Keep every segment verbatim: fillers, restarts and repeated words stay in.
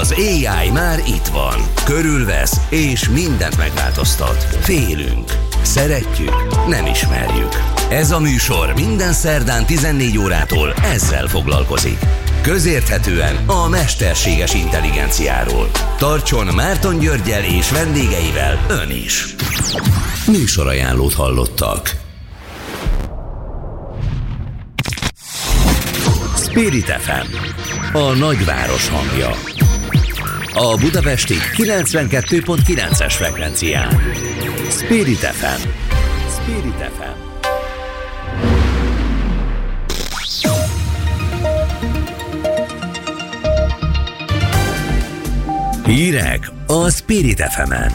Az á i már itt van. Körülvesz és mindent megváltoztat. Félünk. Szeretjük. Nem ismerjük. Ez a műsor minden szerdán tizennégy órától ezzel foglalkozik. Közérthetően a mesterséges intelligenciáról. Tartson Márton Györggyel és vendégeivel ön is. Műsorajánlót hallottak. Spirit ef em, a nagyváros hangja. A budapesti kilencvenkettő pont kilences frekvencián. Spirit ef em. Spirit ef em. Hírek a Spirit ef emen.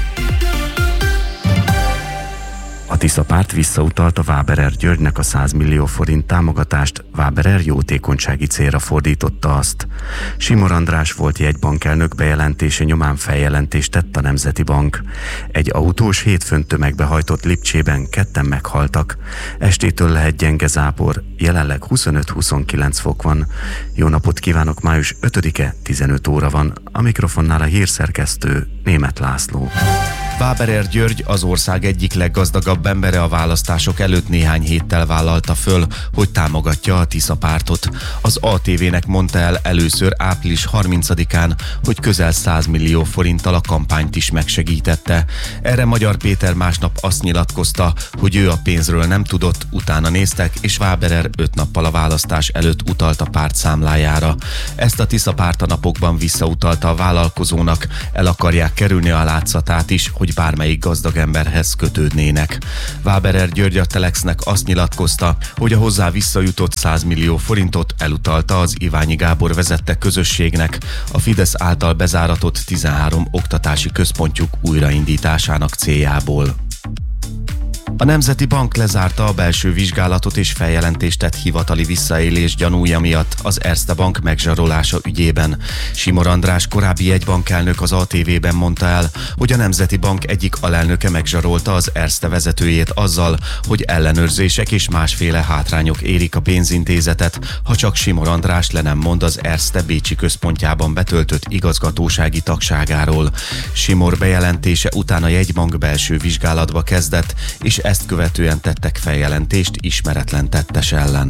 A Tisza párt visszautalta Waberer Györgynek a száz millió forint támogatást, Waberer jótékonysági célra fordította azt. Simor András volt jegybankelnök bejelentése nyomán feljelentést tett a Nemzeti Bank. Egy autós hétfőn tömegbe hajtott Lipcsében, ketten meghaltak. Estétől lehet gyenge zápor, jelenleg huszonöt-huszonkilenc fok van. Jó napot kívánok, május ötödike, tizenöt óra van. A mikrofonnál a hírszerkesztő Németh László. Waberer György, az ország egyik leggazdagabb embere, a választások előtt néhány héttel vállalta föl, hogy támogatja a Tisza pártot. Az á té vének mondta el először április harmincadikán, hogy közel száz millió forinttal a kampányt is megsegítette. Erre Magyar Péter másnap azt nyilatkozta, hogy ő a pénzről nem tudott, utána néztek, és Waberer öt nappal a választás előtt utalt a párt számlájára. Ezt a Tisza párt a napokban visszautalta a vállalkozónak, el akarják kerülni a látszatát is, hogy bármelyik gazdag emberhez kötődnének. Waberer György a Telexnek azt nyilatkozta, hogy a hozzá visszajutott száz millió forintot elutalta az Iványi Gábor vezette közösségnek, a Fidesz által bezáratott tizenhárom oktatási központjuk újraindításának céljából. A Nemzeti Bank lezárta a belső vizsgálatot és feljelentést tett hivatali visszaélés gyanúja miatt az Erste Bank megzsarolása ügyében. Simor András korábbi jegybankelnök az á té vében mondta el, hogy a Nemzeti Bank egyik alelnöke megzsarolta az Erste vezetőjét azzal, hogy ellenőrzések és másféle hátrányok érik a pénzintézetet, ha csak Simor András le nem mond az Erste bécsi központjában betöltött igazgatósági tagságáról. Simor bejelentése után a jegybank belső vizsgálatba kezdett, és ezt követően tettek feljelentést ismeretlen tettes ellen.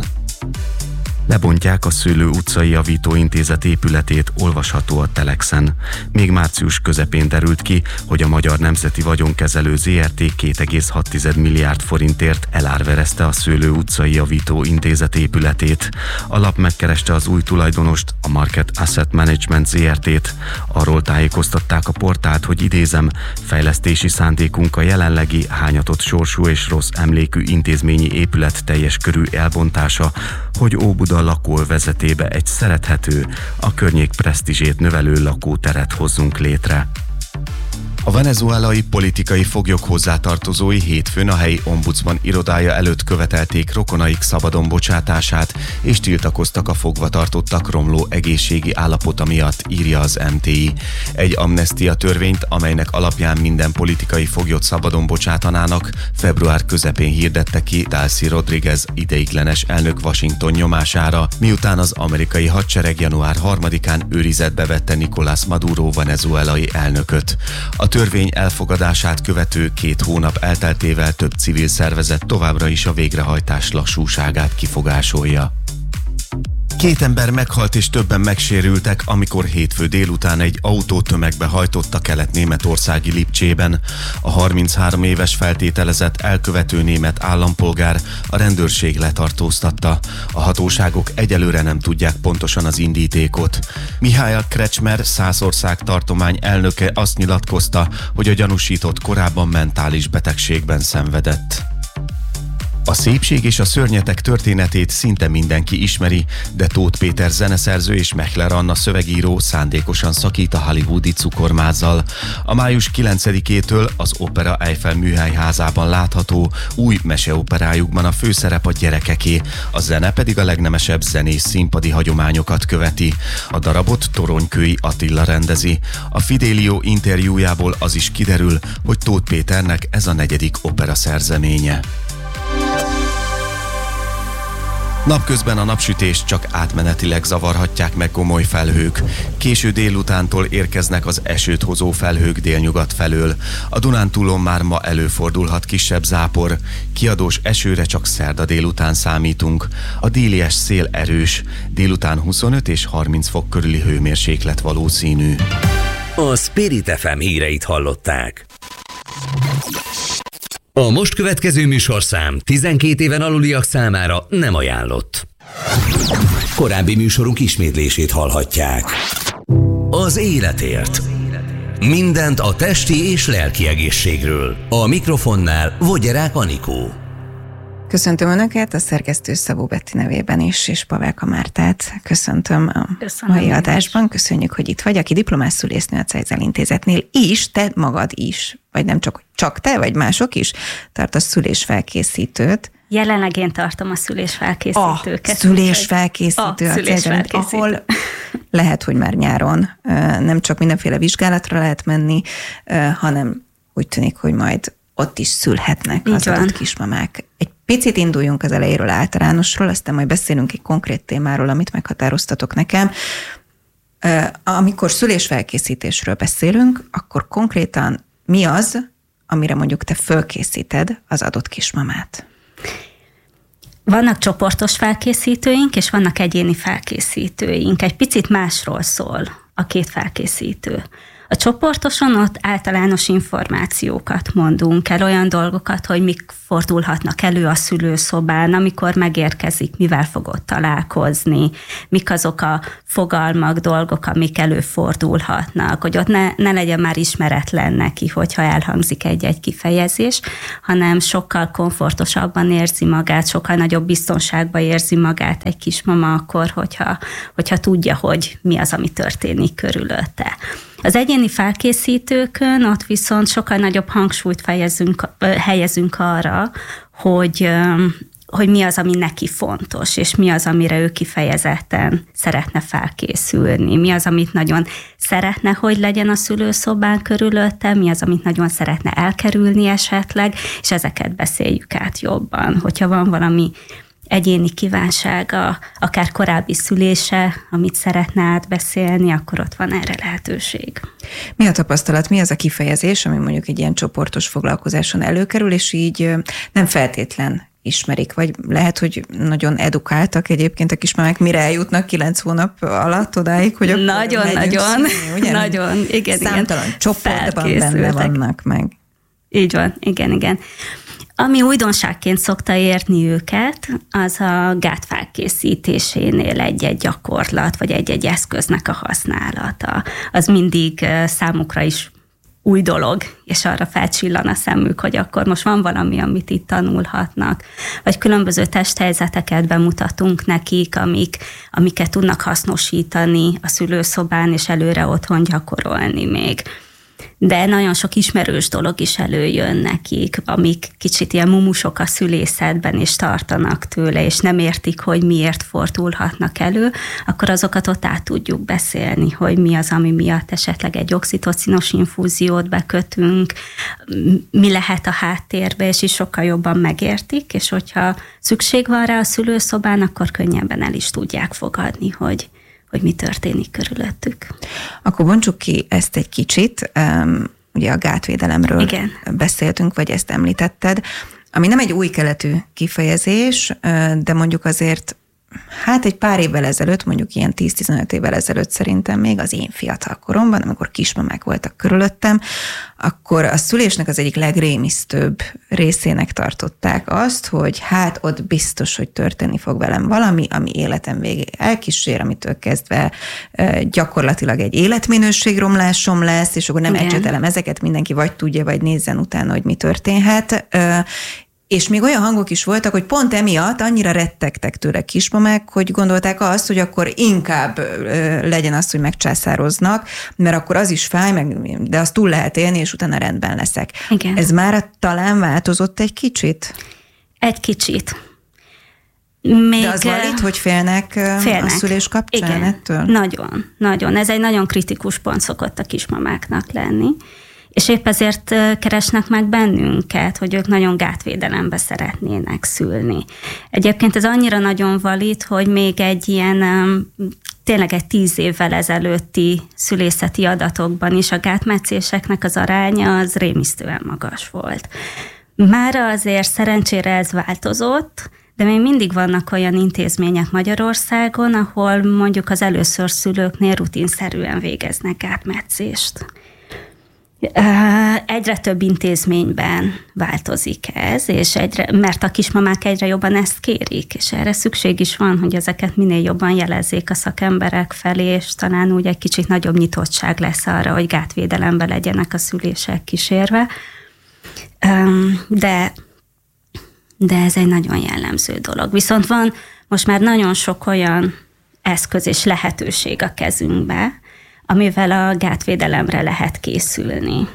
Lebontják a Szőlő utcai javítóintézet épületét, olvasható a Telexen. Még március közepén derült ki, hogy a Magyar Nemzeti Vagyonkezelő zé er té két egész hat milliárd forintért elárverezte a Szőlő utcai javítóintézet épületét. A lap megkereste az új tulajdonost, a Market Asset Management zé er té-t. Arról tájékoztatták a portált, hogy idézem, fejlesztési szándékunk a jelenlegi hányatott sorsú és rossz emlékű intézményi épület teljes körű elbontása, hogy Óbuda lakóvezetébe egy szerethető, a környék presztízsét növelő lakóteret hozzunk létre. A venezuelai politikai foglyok hozzátartozói hétfőn a helyi ombudsman irodája előtt követelték rokonaik szabadon bocsátását, és tiltakoztak a fogvatartottak romló egészségi állapota miatt, írja az em té i. Egy amnestia törvényt, amelynek alapján minden politikai foglyot szabadon bocsátanának, február közepén hirdette ki Delcy Rodriguez ideiglenes elnök Washington nyomására, miután az amerikai hadsereg január harmadikán őrizetbe vette Nicolás Maduro venezuelai elnököt. A törvény elfogadását követő két hónap elteltével több civil szervezet továbbra is a végrehajtás lassúságát kifogásolja. Két ember meghalt és többen megsérültek, amikor hétfő délután egy autó tömegbe hajtott a kelet-németországi Lipcsében. A harminchárom éves feltételezett elkövető német állampolgár a rendőrség letartóztatta. A hatóságok egyelőre nem tudják pontosan az indítékot. Mihály Kretschmer, Szászország tartomány elnöke azt nyilatkozta, hogy a gyanúsított korábban mentális betegségben szenvedett. A szépség és a szörnyetek történetét szinte mindenki ismeri, de Tóth Péter zeneszerző és Mechler Anna szövegíró szándékosan szakít a hollywoodi cukormázzal. A május kilencedikétől az Opera Eiffel műhelyházában látható új meseoperájukban a főszerep a gyerekeké, a zene pedig a legnemesebb zenés színpadi hagyományokat követi. A darabot Toronykői Attila rendezi. A Fidelio interjújából az is kiderül, hogy Tóth Péternek ez a negyedik opera szerzeménye. Napközben a napsütést csak átmenetileg zavarhatják meg komoly felhők. Késő délutántól érkeznek az esőt hozó felhők délnyugat felől. A Dunántúlon már ma előfordulhat kisebb zápor. Kiadós esőre csak szerda délután számítunk. A délies szél erős. Délután huszonöt és harminc fok körüli hőmérséklet valószínű. A Spirit ef em híreit hallották. A most következő műsorszám tizenkét éven aluliak számára nem ajánlott. Korábbi műsorunk ismétlését hallhatják. Az életért. Mindent a testi és lelki egészségről. A mikrofonnál Vogyerák Anikó. Köszöntöm Önöket a szerkesztő Szabó Betti nevében is, és Pavelka Mártát köszöntöm a Köszönöm mai adásban. Köszönjük, hogy itt vagy, aki diplomás szülésznő a Cejzel Intézetnél is, te magad is, vagy nem csak, csak te, vagy mások is tartasz szülésfelkészítőt. Jelenleg én tartom a szülésfelkészítőket. A szülésfelkészítő a, a szülésfelkészítő. ahol lehet, hogy már nyáron nem csak mindenféle vizsgálatra lehet menni, hanem úgy tűnik, hogy majd ott is szülhetnek az adott kismamák. Egy picit induljunk az elejéről, általánosról, aztán majd beszélünk egy konkrét témáról, amit meghatároztatok nekem. Amikor szülésfelkészítésről beszélünk, akkor konkrétan mi az, amire mondjuk te fölkészíted az adott kismamát? Vannak csoportos felkészítőink, és vannak egyéni felkészítőink. Egy picit másról szól a két felkészítő. A csoportoson ott általános információkat mondunk el, olyan dolgokat, hogy mik fordulhatnak elő a szülőszobán, amikor megérkezik, mivel fog ott találkozni, mik azok a fogalmak, dolgok, amik előfordulhatnak, hogy ott ne, ne legyen már ismeretlen neki, hogyha elhangzik egy-egy kifejezés, hanem sokkal komfortosabban érzi magát, sokkal nagyobb biztonságban érzi magát egy kismama akkor, hogyha, hogyha tudja, hogy mi az, ami történik körülötte. Az egyéni felkészítőkön ott viszont sokkal nagyobb hangsúlyt fejezünk, helyezünk arra, hogy, hogy mi az, ami neki fontos, és mi az, amire ő kifejezetten szeretne felkészülni, mi az, amit nagyon szeretne, hogy legyen a szülőszobán körülötte, mi az, amit nagyon szeretne elkerülni esetleg, és ezeket beszéljük át jobban. Hogyha van valami egyéni kívánsága, akár korábbi szülése, amit szeretne átbeszélni, akkor ott van erre lehetőség. Mi a tapasztalat, mi az a kifejezés, ami mondjuk egy ilyen csoportos foglalkozáson előkerül, és így nem feltétlen ismerik, vagy lehet, hogy nagyon edukáltak egyébként a kismamák, mire eljutnak kilenc hónap alatt odáig, hogy nagyon, nagyon, szülni, nagyon, igen, számtalan igen. csoportban benne vannak meg. Így van, igen, igen. Ami újdonságként szokta érni őket, az a gát felkészítésénél egy-egy gyakorlat, vagy egy-egy eszköznek a használata. Az mindig számukra is új dolog, és arra felcsillan a szemük, hogy akkor most van valami, amit itt tanulhatnak. Vagy különböző testhelyzeteket bemutatunk nekik, amik, amiket tudnak hasznosítani a szülőszobán, és előre otthon gyakorolni még. De nagyon sok ismerős dolog is előjön nekik, amik kicsit ilyen mumusok a szülészetben, és tartanak tőle, és nem értik, hogy miért fordulhatnak elő, akkor azokat ott át tudjuk beszélni, hogy mi az, ami miatt esetleg egy oxitocinos infúziót bekötünk, mi lehet a háttérbe, és is sokkal jobban megértik, és hogyha szükség van rá a szülőszobán, akkor könnyebben el is tudják fogadni, hogy hogy mi történik körülöttük. Akkor bontsuk ki ezt egy kicsit. Ugye a gátvédelemről Igen. beszéltünk, vagy ezt említetted, ami nem egy új keletű kifejezés, de mondjuk azért hát egy pár évvel ezelőtt, mondjuk ilyen tíz-tizenöt évvel ezelőtt szerintem még az én fiatal koromban, amikor kismamák voltak körülöttem, akkor a szülésnek az egyik legrémisztőbb részének tartották azt, hogy hát ott biztos, hogy történni fog velem valami, ami életem végéig elkísér, amitől kezdve gyakorlatilag egy életminőségromlásom lesz, és akkor nem ecsetelem ezeket, mindenki vagy tudja, vagy nézzen utána, hogy mi történhet. És még olyan hangok is voltak, hogy pont emiatt annyira rettegtek tőle kismamák, hogy gondolták azt, hogy akkor inkább legyen az, hogy megcsászároznak, mert akkor az is fáj, meg, de azt túl lehet élni, és utána rendben leszek. Igen. Ez már talán változott egy kicsit? Egy kicsit. Még de az valid, hogy félnek, félnek a szülés kapcsán Igen. ettől? Nagyon, nagyon. Ez egy nagyon kritikus pont szokott a kismamáknak lenni. És épp ezért keresnek meg bennünket, hogy ők nagyon gátvédelembe szeretnének szülni. Egyébként ez annyira nagyon valid, hogy még egy ilyen, tényleg egy tíz évvel ezelőtti szülészeti adatokban is a gátmetszéseknek az aránya az rémisztően magas volt. Mára azért szerencsére ez változott, de még mindig vannak olyan intézmények Magyarországon, ahol mondjuk az először szülőknél rutinszerűen végeznek gátmetszést. Egyre több intézményben változik ez, és egyre, mert a kismamák egyre jobban ezt kérik, és erre szükség is van, hogy ezeket minél jobban jelezzék a szakemberek felé, és talán úgy egy kicsit nagyobb nyitottság lesz arra, hogy gátvédelembe legyenek a szülések kísérve. De, de ez egy nagyon jellemző dolog. Viszont van most már nagyon sok olyan eszköz és lehetőség a kezünkbe, amivel a gátvédelemre lehet készülni.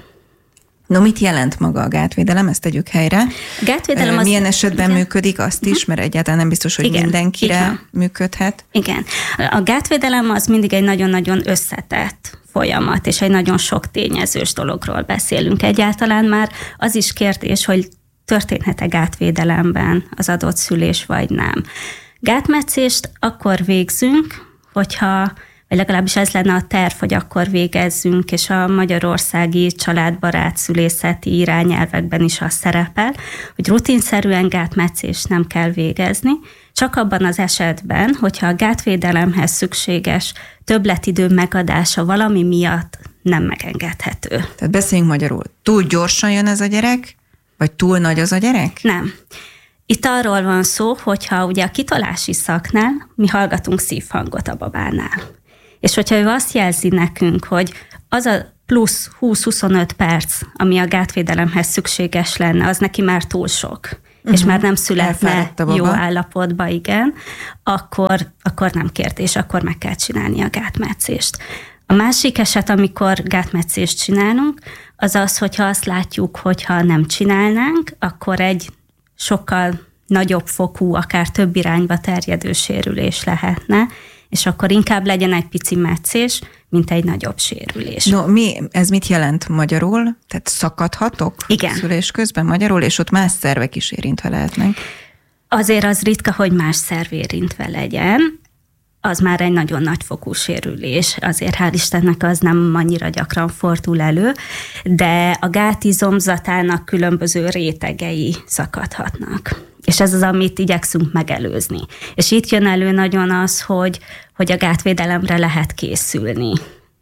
No, mit jelent maga a gátvédelem? Ezt tegyük helyre. A gátvédelem az... Milyen esetben igen. működik azt is, mert egyáltalán nem biztos, hogy igen, mindenkire igen. működhet. Igen. A gátvédelem az mindig egy nagyon-nagyon összetett folyamat, és egy nagyon sok tényezős dologról beszélünk. Egyáltalán már az is kérdés, hogy történhet-e gátvédelemben az adott szülés, vagy nem. Gátmetszést akkor végzünk, hogyha vagy legalábbis ez lenne a terv, hogy akkor végezzünk, és a magyarországi családbarát szülészeti irányelvekben is az szerepel, hogy rutinszerűen gátmetszést nem kell végezni, csak abban az esetben, hogyha a gátvédelemhez szükséges többletidő megadása valami miatt nem megengedhető. Tehát beszéljünk magyarul. Túl gyorsan jön ez a gyerek, vagy túl nagy az a gyerek? Nem. Itt arról van szó, hogyha ugye a kitolási szaknál mi hallgatunk szívhangot a babánál. És hogyha ő azt jelzi nekünk, hogy az a plusz húsz-huszonöt perc, ami a gátvédelemhez szükséges lenne, az neki már túl sok, uh-huh. és már nem születne jó állapotba, igen, akkor, akkor nem kérdés, akkor meg kell csinálni a gátmetszést. A másik eset, amikor gátmetszést csinálunk, az az, hogyha azt látjuk, hogyha nem csinálnánk, akkor egy sokkal nagyobb fokú, akár több irányba terjedő sérülés lehetne, és akkor inkább legyen egy pici metszés, mint egy nagyobb sérülés. No, mi, ez mit jelent magyarul? Tehát szakadhatok igen. szülés közben magyarul, és ott más szervek is érintve lehetnek? Azért az ritka, hogy más szerv érintve legyen. Az már egy nagyon nagyfokú sérülés. Azért hál' Istennek az nem annyira gyakran fordul elő, de a gátizomzatának különböző rétegei szakadhatnak. És ez az, amit igyekszünk megelőzni. És itt jön elő nagyon az, hogy, hogy a gátvédelemre lehet készülni.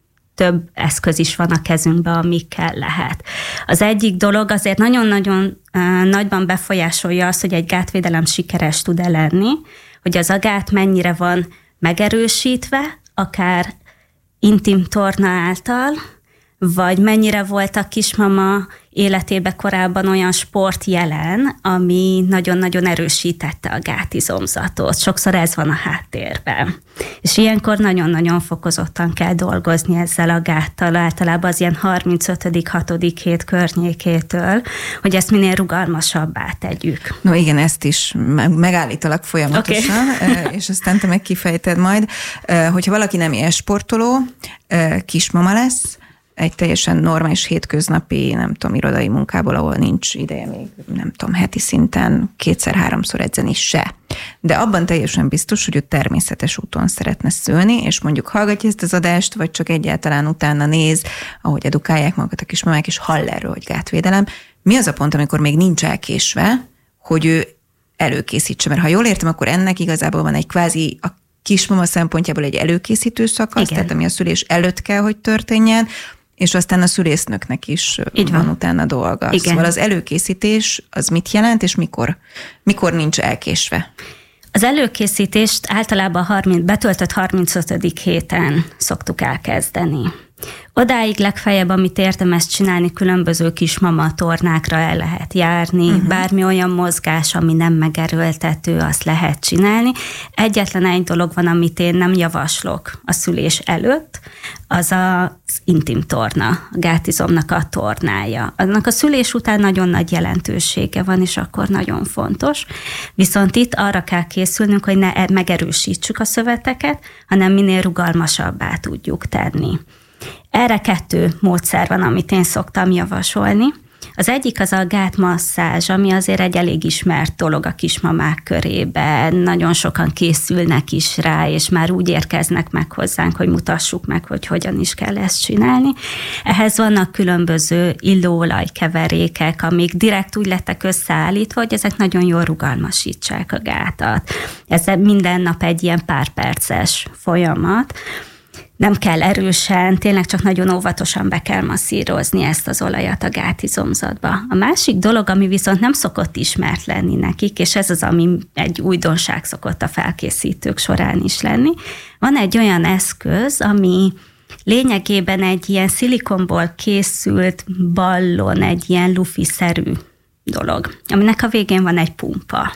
Több eszköz is van a kezünkben, amikkel lehet. Az egyik dolog azért nagyon-nagyon uh, nagyban befolyásolja azt, hogy egy gátvédelem sikeres tud-e lenni, hogy az a gát mennyire van megerősítve, akár intim torna által, vagy mennyire volt a kismama életében korábban olyan sport jelen, ami nagyon-nagyon erősítette a gátizomzatot. Sokszor ez van a háttérben. És ilyenkor nagyon-nagyon fokozottan kell dolgozni ezzel a gáttal, általában az ilyen harmincötödik hatodik hét környékétől, hogy ezt minél rugalmasabbá tegyük. No igen, ezt is megállítalak folyamatosan, okay. és aztán te meg kifejted majd, hogyha valaki nem ilyen sportoló, kismama lesz, egy teljesen normális hétköznapi, nem tudom, irodai munkából, ahol nincs ideje még, nem tudom, heti szinten kétszer-háromszor edzeni se. De abban teljesen biztos, hogy ő természetes úton szeretne szülni, és mondjuk hallgatja ezt az adást, vagy csak egyáltalán utána néz, ahogy edukálják magukat a kismamák, és hall erről, hogy gátvédelem. Mi az a pont, amikor még nincs elkésve, hogy ő előkészítse? Mert ha jól értem, akkor ennek igazából van egy kvázi a kismama szempontjából egy előkészítő szakasz, igen. tehát ami a szülés előtt kell, hogy történjen, és aztán a szülésznöknek is Így van. van utána dolga. Igen. Szóval az előkészítés az mit jelent, és mikor, mikor nincs elkésve? Az előkészítést általában harminc, betöltött harmincötödik héten szoktuk elkezdeni. Odáig legfeljebb, amit érdemes csinálni, különböző kismama tornákra el lehet járni, uh-huh. bármi olyan mozgás, ami nem megerőltető, azt lehet csinálni. Egyetlen egy dolog van, amit én nem javaslok a szülés előtt, az az intim torna, a gátizomnak a tornája. Annak a szülés után nagyon nagy jelentősége van, és akkor nagyon fontos. Viszont itt arra kell készülnünk, hogy ne megerősítsük a szöveteket, hanem minél rugalmasabbá tudjuk tenni. Erre kettő módszer van, amit én szoktam javasolni. Az egyik az a gátmasszázs, ami azért egy elég ismert dolog a kismamák körében. Nagyon sokan készülnek is rá, és már úgy érkeznek meg hozzánk, hogy mutassuk meg, hogy hogyan is kell ezt csinálni. Ehhez vannak különböző illóolajkeverékek, amik direkt úgy lettek összeállítva, hogy ezek nagyon jól rugalmasítsák a gátat. Ez minden nap egy ilyen pár perces folyamat. Nem kell erősen, tényleg csak nagyon óvatosan be kell masszírozni ezt az olajat a gátizomzatba. A másik dolog, ami viszont nem szokott ismert lenni nekik, és ez az, ami egy újdonság szokott a felkészítők során is lenni, van egy olyan eszköz, ami lényegében egy ilyen szilikonból készült ballon, egy ilyen lufiszerű dolog, aminek a végén van egy pumpa.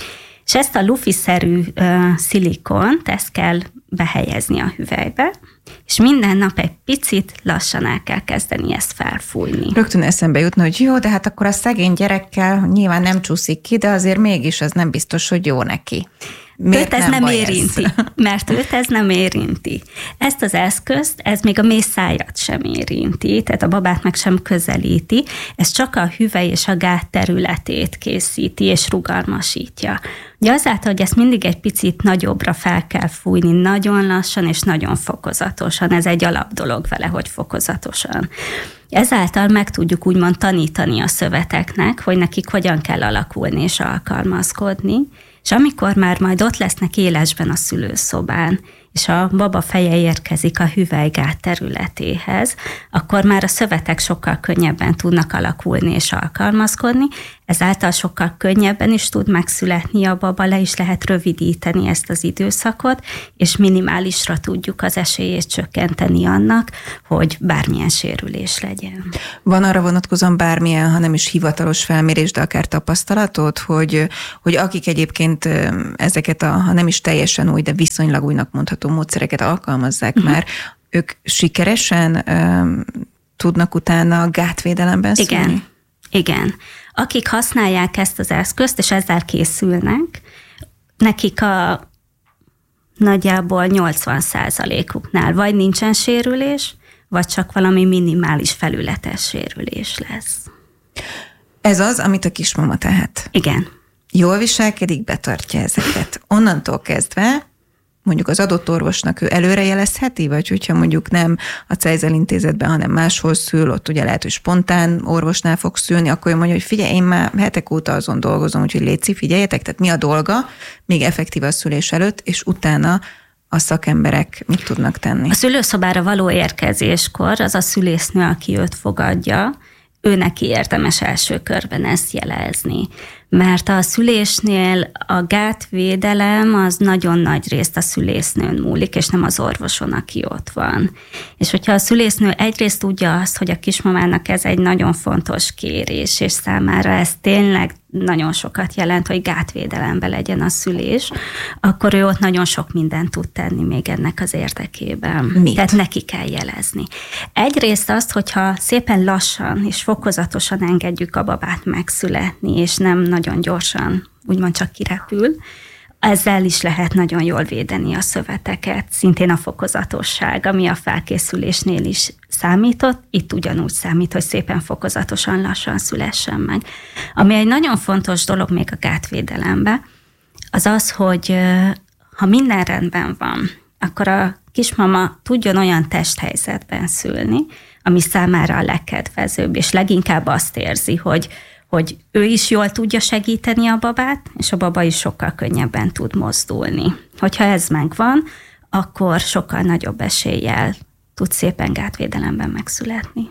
És ezt a lufiszerű uh, szilikont, ezt kell behelyezni a hüvelybe, és minden nap egy picit lassan el kell kezdeni ezt felfújni. Rögtön eszembe jutna, hogy jó, de hát akkor a szegény gyerekkel nyilván nem csúszik ki, de azért mégis az nem biztos, hogy jó neki. Miért őt ez nem, nem érinti, ez? mert őt ez nem érinti. Ezt az eszközt, ez még a mészájat sem érinti, tehát a babát meg sem közelíti, ez csak a hüvely és a gát területét készíti és rugalmasítja. Ugye azáltal, hogy ezt mindig egy picit nagyobbra fel kell fújni, nagyon lassan és nagyon fokozatosan, ez egy alapdolog vele, hogy fokozatosan. Ezáltal meg tudjuk úgymond tanítani a szöveteknek, hogy nekik hogyan kell alakulni és alkalmazkodni, és amikor már majd ott lesznek élesben a szülőszobán, és a baba feje érkezik a hüvelygát területéhez, akkor már a szövetek sokkal könnyebben tudnak alakulni és alkalmazkodni, ezáltal sokkal könnyebben is tud megszületni a baba, le is lehet rövidíteni ezt az időszakot, és minimálisra tudjuk az esélyét csökkenteni annak, hogy bármilyen sérülés legyen. Van arra vonatkozóan bármilyen, ha nem is hivatalos felmérés, de akár tapasztalatod, hogy, hogy akik egyébként ezeket a, ha nem is teljesen új, de viszonylag újnak mondható módszereket alkalmazzák uh-huh. már, ők sikeresen um, tudnak utána gátvédelemben szülni? Igen, igen. Akik használják ezt az eszközt, és ezzel készülnek, nekik a nagyjából nyolcvan százalékuknál vagy nincsen sérülés, vagy csak valami minimális felületes sérülés lesz. Ez az, amit a kismama tehet? Igen. Jól viselkedik, betartja ezeket. Onnantól kezdve mondjuk az adott orvosnak ő előrejelezheti, vagy hogyha mondjuk nem a Cejzel intézetben, hanem máshol szül, ott ugye lehet, hogy spontán orvosnál fog szülni, akkor ő mondja, hogy figyelj, én már hetek óta azon dolgozom, úgyhogy létszik, figyeljetek, tehát mi a dolga, még effektív a szülés előtt, és utána a szakemberek mit tudnak tenni? A szülőszobára való érkezéskor az a szülésznő, aki őt fogadja, ő neki érdemes első körben ezt jelezni. Mert a szülésnél a gátvédelem az nagyon nagy részt a szülésznőn múlik, és nem az orvoson, aki ott van. És hogyha a szülésznő egyrészt tudja azt, hogy a kismamának ez egy nagyon fontos kérés, és számára ez tényleg nagyon sokat jelent, hogy gátvédelemben legyen a szülés, akkor ő ott nagyon sok mindent tud tenni még ennek az érdekében. Mit? Tehát neki kell jelezni. Egyrészt azt, hogyha szépen lassan és fokozatosan engedjük a babát megszületni, és nem nagyon gyorsan, úgymond csak kirepül, ezzel is lehet nagyon jól védeni a szöveteket. Szintén a fokozatosság, ami a felkészülésnél is számított, itt ugyanúgy számít, hogy szépen fokozatosan, lassan szülessen meg. Ami egy nagyon fontos dolog még a gátvédelemben, az az, hogy ha minden rendben van, akkor a kismama tudjon olyan testhelyzetben szülni, ami számára a legkedvezőbb, és leginkább azt érzi, hogy hogy ő is jól tudja segíteni a babát, és a baba is sokkal könnyebben tud mozdulni. Hogyha ez megvan, akkor sokkal nagyobb eséllyel tud szépen gátvédelemben megszületni.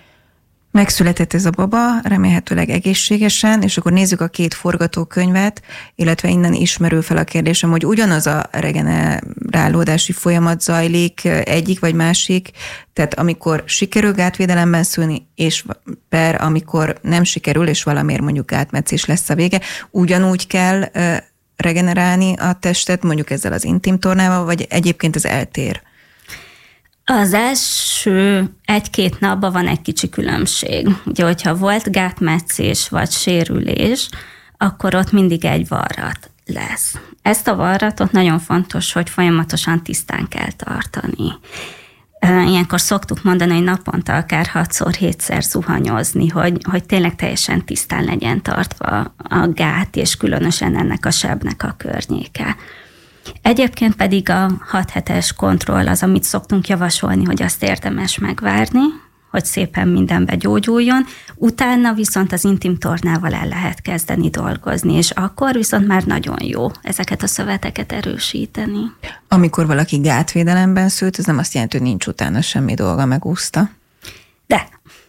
Megszületett ez a baba, remélhetőleg egészségesen, és akkor nézzük a két forgatókönyvet, illetve innen ismerül fel a kérdésem, hogy ugyanaz a regenerálódási folyamat zajlik egyik vagy másik, tehát amikor sikerül gátvédelemben szülni, és per amikor nem sikerül, és valamiért mondjuk gátmetszés lesz a vége, ugyanúgy kell regenerálni a testet, mondjuk ezzel az intim tornával, vagy egyébként ez eltér? Az első egy-két napban van egy kicsi különbség. Ugye, hogyha volt gátmetszés vagy sérülés, akkor ott mindig egy varrat lesz. Ezt a varratot nagyon fontos, hogy folyamatosan tisztán kell tartani. Ilyenkor szoktuk mondani, hogy naponta akár hatszor, hétszer zuhanyozni, hogy, hogy tényleg teljesen tisztán legyen tartva a gát, és különösen ennek a sebnek a környéke. Egyébként pedig a hat hetes kontroll az, amit szoktunk javasolni, hogy azt érdemes megvárni, hogy szépen mindenbe gyógyuljon, utána viszont az intim tornával el lehet kezdeni dolgozni, és akkor viszont már nagyon jó ezeket a szöveteket erősíteni. Amikor valaki gátvédelemben szült, ez nem azt jelenti, hogy nincs utána semmi dolga, megúszta? De.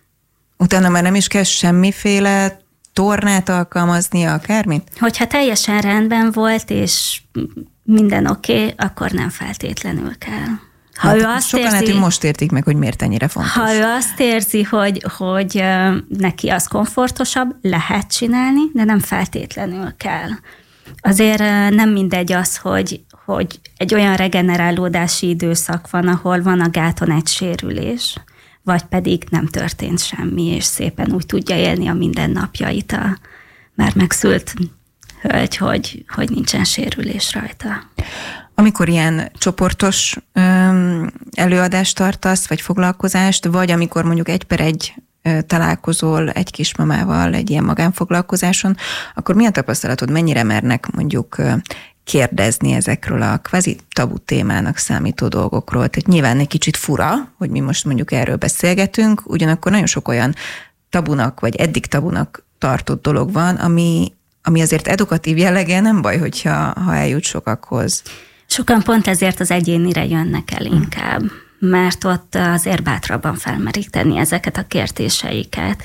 Utána már nem is kell semmiféle tornát alkalmaznia, akármit? Hogyha teljesen rendben volt, és minden oké, okay, akkor nem feltétlenül kell. Ha hát ő azt sokan érzi, lehet, hogy most értik meg, hogy miért ennyire fontos. Ha ő azt érzi, hogy, hogy neki az komfortosabb, lehet csinálni, de nem feltétlenül kell. Azért nem mindegy az, hogy, hogy egy olyan regenerálódási időszak van, ahol van a gáton egy sérülés, vagy pedig nem történt semmi, és szépen úgy tudja élni a mindennapjait a már megszült hölgy, hogy, hogy nincsen sérülés rajta. Amikor ilyen csoportos öm, előadást tartasz, vagy foglalkozást, vagy amikor mondjuk egy per egy ö, találkozol egy kismamával egy ilyen magánfoglalkozáson, akkor mi a tapasztalatod, mennyire mernek mondjuk ö, kérdezni ezekről a kvázi tabu témának számító dolgokról? Tehát nyilván egy kicsit fura, hogy mi most mondjuk erről beszélgetünk, ugyanakkor nagyon sok olyan tabunak, vagy eddig tabunak tartott dolog van, ami, ami azért edukatív jellege, nem baj, hogyha ha eljut sokakhoz. Sokan pont ezért az egyénire jönnek el inkább, mert ott azért bátrabban felmeríteni ezeket a kérdéseiket.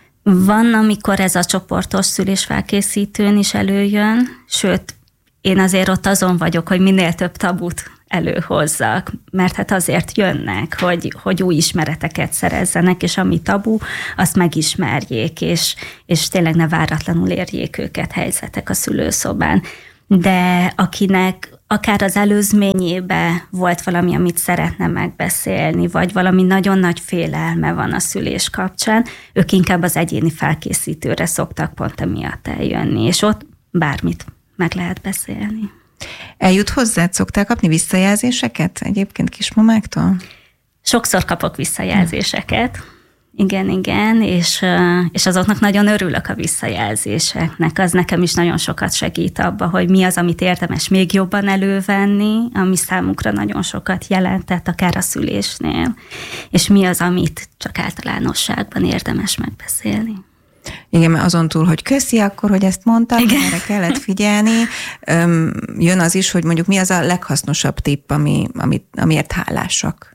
Van, amikor ez a csoportos szülésfelkészítőn is előjön, sőt, én azért ott azon vagyok, hogy minél több tabut előhozzak, mert hát azért jönnek, hogy, hogy új ismereteket szerezzenek, és ami tabu, azt megismerjék, és, és tényleg ne váratlanul érjék őket helyzetek a szülőszobán. De akinek akár az előzményébe volt valami, amit szeretne megbeszélni, vagy valami nagyon nagy félelme van a szülés kapcsán, ők inkább az egyéni felkészítőre szoktak pont emiatt eljönni, és ott bármit meg lehet beszélni. Eljut hozzád, szoktál kapni visszajelzéseket egyébként kismamáktól? Sokszor kapok visszajelzéseket. Igen, igen, és, és azoknak nagyon örülök a visszajelzéseknek. Az nekem is nagyon sokat segít abba, hogy mi az, amit érdemes még jobban elővenni, ami számukra nagyon sokat jelentett, akár a szülésnél, és mi az, amit csak általánosságban érdemes megbeszélni. Igen, mert azon túl, hogy köszi akkor, hogy ezt mondtam, igen, erre kellett figyelni, jön az is, hogy mondjuk mi az a leghasznosabb tipp, ami, ami, amiért hálásak.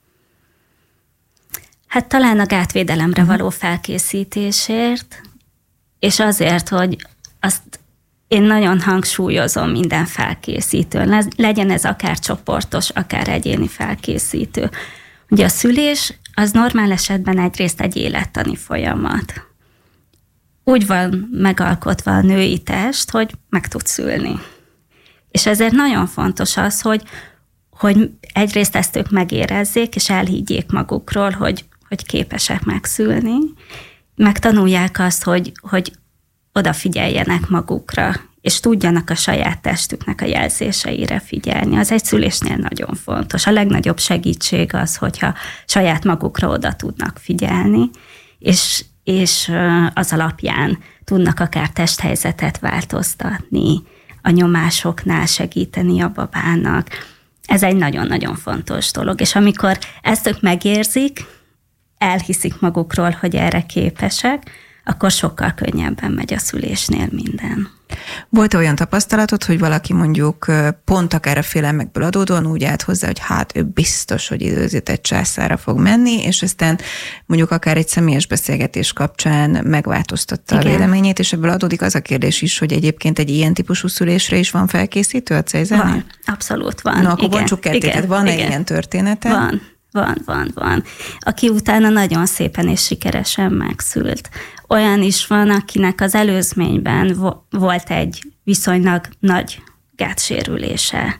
Hát talán a gátvédelemre való felkészítésért, és azért, hogy azt én nagyon hangsúlyozom minden felkészítőn, legyen ez akár csoportos, akár egyéni felkészítő. Ugye a szülés az normál esetben egyrészt egy élettani folyamat. Úgy van megalkotva a női test, hogy meg tud szülni. És ezért nagyon fontos az, hogy, hogy egyrészt ezt ők megérezzék, és elhiggyék magukról, hogy hogy képesek megszülni, megtanulják azt, hogy, hogy odafigyeljenek magukra, és tudjanak a saját testüknek a jelzéseire figyelni. Az egy szülésnél nagyon fontos. A legnagyobb segítség az, hogyha saját magukra oda tudnak figyelni, és, és az alapján tudnak akár testhelyzetet változtatni, a nyomásoknál segíteni a babának. Ez egy nagyon-nagyon fontos dolog, és amikor ezt ők megérzik, elhiszik magukról, hogy erre képesek, akkor sokkal könnyebben megy a szülésnél minden. Volt olyan tapasztalatod, hogy valaki mondjuk pont akár a félelmekből adódóan úgy állt hozzá, hogy hát ő biztos, hogy időzített császárra fog menni, és aztán mondjuk akár egy személyes beszélgetés kapcsán megváltoztatta igen. a véleményét, és ebből adódik az a kérdés is, hogy egyébként egy ilyen típusú szülésre is van felkészítő a cézárnél? Van, abszolút van. Na, akkor bontsuk ketté, tehát van-e ilyen története? Van. Van, van, van. Aki utána nagyon szépen és sikeresen megszült. Olyan is van, akinek az előzményben vo- volt egy viszonylag nagy gátsérülése,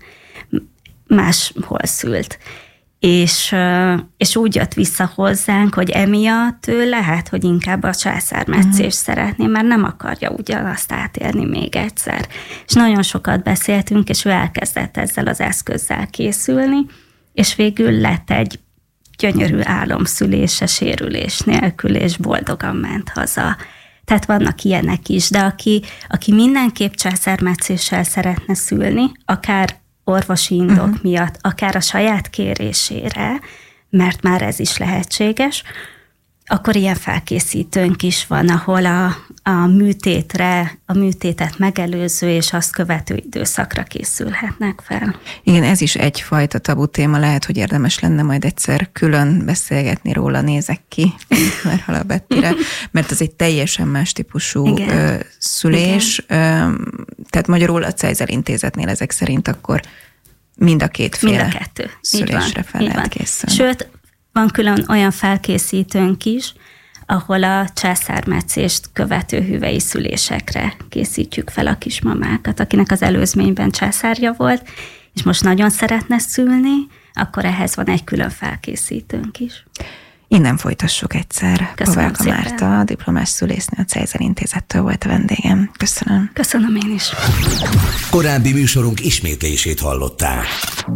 máshol szült. És, és úgy jött vissza hozzánk, hogy emiatt ő lehet, hogy inkább a császármetszést uh-huh. szeretné, mert nem akarja ugyanazt átélni még egyszer. És nagyon sokat beszéltünk, és ő elkezdett ezzel az eszközzel készülni, és végül lett egy gyönyörű álomszülése, sérülés nélkül, és boldogan ment haza. Tehát vannak ilyenek is, de aki, aki mindenképp császármetszéssel szeretne szülni, akár orvosi indok uh-huh. miatt, akár a saját kérésére, mert már ez is lehetséges, akkor ilyen felkészítőnk is van, ahol a, a műtétre, a műtétet megelőző és azt követő időszakra készülhetnek fel. Igen, ez is egyfajta tabu téma, lehet, hogy érdemes lenne majd egyszer külön beszélgetni róla, nézek ki, mert Hala Bettire, mert az egy teljesen más típusú Igen. szülés, Igen. tehát magyarul a Cejzer Intézetnél ezek szerint akkor mind a két fél mind a kettő. szülésre fel lehet készülni. Sőt, van külön olyan felkészítőnk is, ahol a császármetszést követő hüvei szülésekre készítjük fel a kismamákat, akinek az előzményben császárja volt, és most nagyon szeretne szülni, akkor ehhez van egy külön felkészítőnk is. Innen folytassuk egyszer. Pavelka Márta, a diplomás szülésznő, a Cejzer Intézettől volt a vendégem. Köszönöm. Köszönöm én is. Korábbi műsorunk ismétlését hallották.